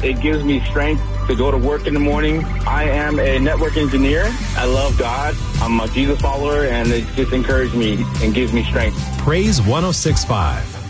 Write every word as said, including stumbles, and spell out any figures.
It gives me strength to go to work in the morning. I am a network engineer. I love God. I'm a Jesus follower, and it just encourages me and gives me strength. Praise one oh six point five.